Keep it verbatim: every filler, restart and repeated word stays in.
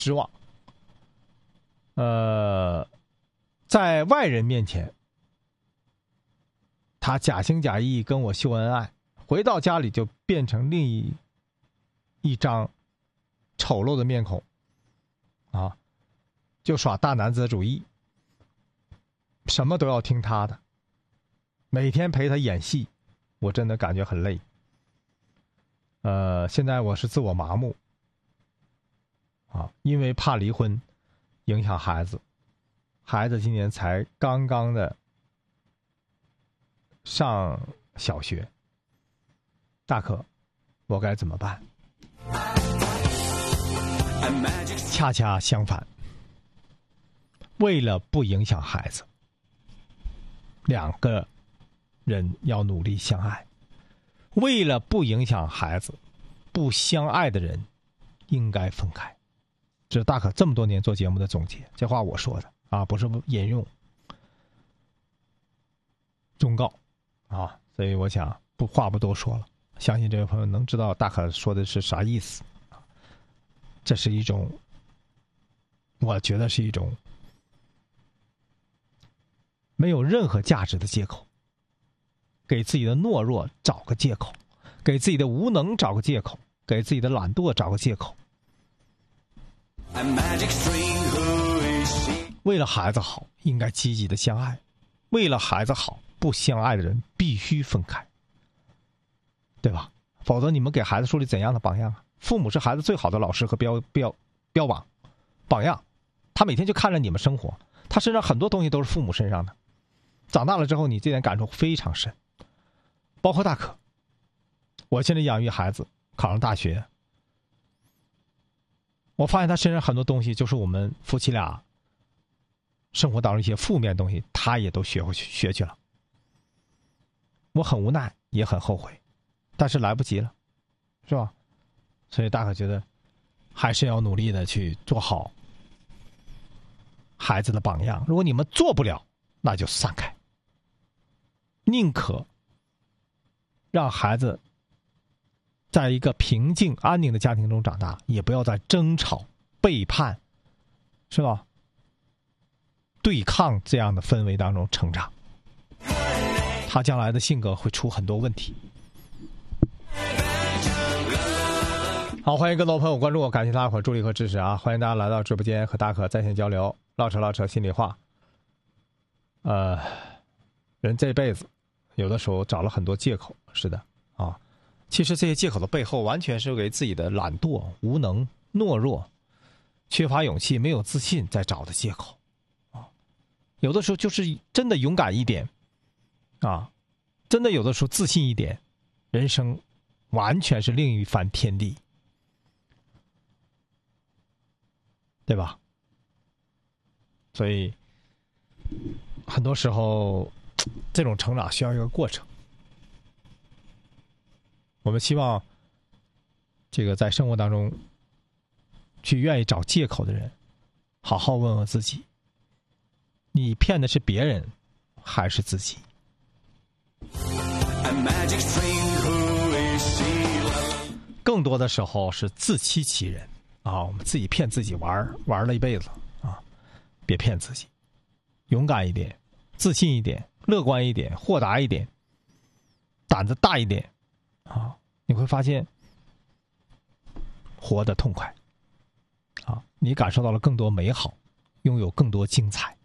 失望。呃，在外人面前，他假情假意跟我秀恩爱，回到家里就变成另一一张丑陋的面孔啊，就耍大男子主义，什么都要听他的，每天陪他演戏，我真的感觉很累。呃，现在我是自我麻木啊，因为怕离婚影响孩子，孩子今年才刚刚的上小学，大可，我该怎么办？恰恰相反，为了不影响孩子，两个人要努力相爱。为了不影响孩子，不相爱的人应该分开。这是大可这么多年做节目的总结，这话我说的啊，不是引用，忠告啊。所以我想不话不多说了，相信这位朋友能知道大可说的是啥意思。这是一种，我觉得是一种没有任何价值的借口，给自己的懦弱找个借口，给自己的无能找个借口，给自己的懒惰找个借口。为了孩子好，应该积极的相爱；为了孩子好，不相爱的人必须分开，对吧？否则你们给孩子树立怎样的榜样啊？父母是孩子最好的老师和标标标榜榜样，他每天就看着你们生活，他身上很多东西都是父母身上的。长大了之后，你这点感受非常深，包括大可。我现在养育孩子，考上大学，我发现他身上很多东西就是我们夫妻俩生活当中一些负面东西，他也都学回去学去了。我很无奈，也很后悔，但是来不及了，是吧？所以大可觉得还是要努力的去做好孩子的榜样。如果你们做不了，那就散开，宁可让孩子在一个平静安宁的家庭中长大，也不要在争吵、背叛，是吧？对抗这样的氛围当中成长，他将来的性格会出很多问题。好，欢迎更多朋友关注我，感谢大家伙助力和支持啊！欢迎大家来到直播间和大可在线交流，唠扯唠扯心里话。呃，人这辈子有的时候找了很多借口，是的啊。其实这些借口的背后，完全是给自己的懒惰、无能、懦弱、缺乏勇气、没有自信在找的借口啊。有的时候就是真的勇敢一点啊，真的有的时候自信一点，人生完全是另一番天地，对吧？所以很多时候这种成长需要一个过程。我们希望这个在生活当中去愿意找借口的人，好好问问自己，你骗的是别人还是自己？更多的时候是自欺欺人啊，我们自己骗自己玩玩了一辈子啊，别骗自己，勇敢一点，自信一点，乐观一点，豁达一点，胆子大一点啊，你会发现活得痛快啊，你感受到了更多美好，拥有更多精彩。